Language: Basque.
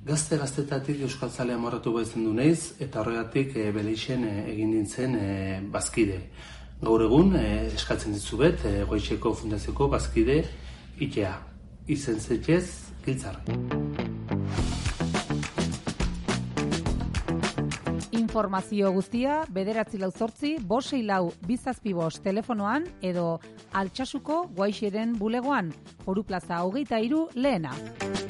Gaztetatik euskaltzalea morratu baitzen du naiz, eta horregatik Beleixen egin nintzen bazkide. Gaur egun eskatzen dizuet Goizeko Fundazioko bazkide itea. Izen zetxez, giltzar. Informazio guztia 948-564-275 telefonoan edo Altsasuko Guaixeren bulegoan, Foru Plaza 23 lehena.